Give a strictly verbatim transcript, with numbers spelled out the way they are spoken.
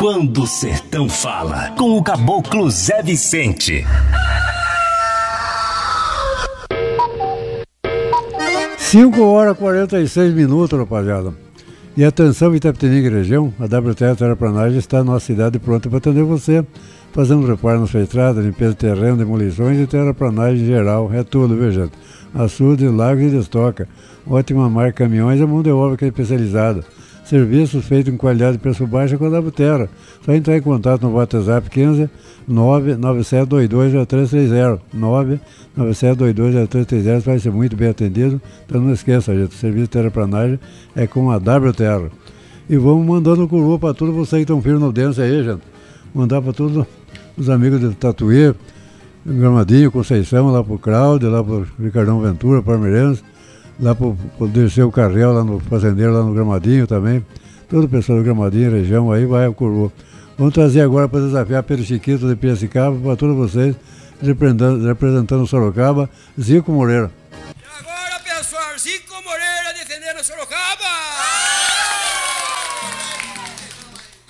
Quando o Sertão Fala, com o Caboclo Zé Vicente. cinco horas e quarenta e seis minutos, rapaziada. E atenção, Itapetininga e região, a W T E Terraplanagem está na nossa cidade pronta para atender você, fazendo reparo na sua estrada, limpeza de terreno, demolições e terraplanagem geral. É tudo, viu, gente? Açude, lagos e destoca. Ótima marca caminhões e mão de obra que é especializada. Serviços feitos em qualidade e preço baixo com a W Terra. Só entrar em contato no WhatsApp quinze nove nove sete dois dois zero três três zero nove nove sete dois dois zero três três zero. Vai ser muito bem atendido. Então não esqueça, gente, o serviço de terraplanagem é com a W Terra. E vamos mandando curva para todos vocês que estão firmes na audiência aí, gente. Mandar para todos os amigos de Tatuí, Gramadinho, Conceição, lá pro Cláudio, lá pro Ricardão Ventura, Palmeirense, lá pro, pro Dirceu Carrel, lá no Fazendeiro, lá no Gramadinho também. Todo o pessoal do Gramadinho, região aí, vai ao curvô. Vamos trazer agora para desafiar Pedro Chiquito de Piracicaba, para todos vocês, representando, representando Sorocaba, Zico Moreira. E agora, pessoal, Zico Moreira defendendo Sorocaba.